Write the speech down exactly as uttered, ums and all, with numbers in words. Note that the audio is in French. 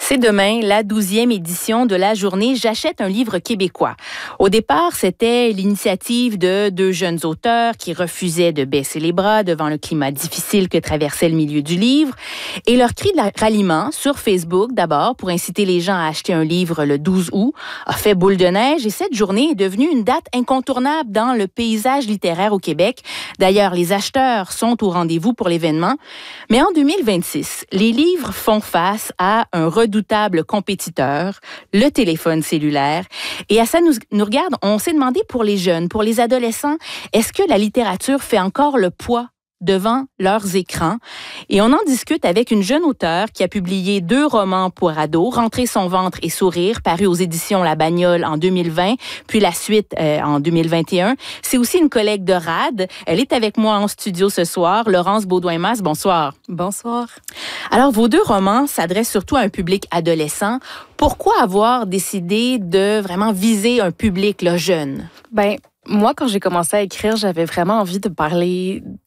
C'est demain la douzième édition de la journée J'achète un livre québécois. Au départ, c'était l'initiative de deux jeunes auteurs qui refusaient de baisser les bras devant le climat difficile que traversait le milieu du livre. Et leur cri de ralliement sur Facebook, d'abord, pour inciter les gens à acheter un livre le douze août, a fait boule de neige et cette journée est devenue une date incontournable dans le paysage littéraire au Québec. D'ailleurs, les acheteurs sont au rendez-vous pour l'événement. Mais en deux mille vingt-six, les livres font face à un redoutable compétiteur, le téléphone cellulaire. Et à ça nous, nous regarde, on s'est demandé pour les jeunes, pour les adolescents, est-ce que la littérature fait encore le poids devant leurs écrans? Et on en discute avec une jeune auteure qui a publié deux romans pour ados, Rentrer son ventre et sourire, paru aux éditions La Bagnole en deux mille vingt, puis la suite euh, en deux mille vingt et un. C'est aussi une collègue de R A D. Elle est avec moi en studio ce soir. Laurence Baudouin-Masse, bonsoir. Bonsoir. Alors, vos deux romans s'adressent surtout à un public adolescent. Pourquoi avoir décidé de vraiment viser un public là, jeune? Ben, moi, quand j'ai commencé à écrire, j'avais vraiment envie de parler